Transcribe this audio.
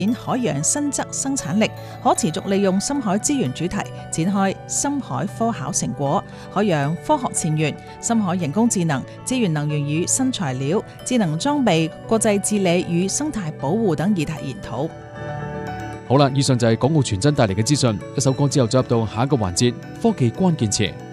海洋新質生產力，可持續利用深海資源主題，展開深海科考成果、海洋科學前沿、深海人工智能、資源能源與新材料、智能裝備、國際治理與生態保護等議題研討。 好啦，以上就係港澳傳真帶嚟嘅資訊。一首歌之後，再入到下一個環節，科技關鍵詞。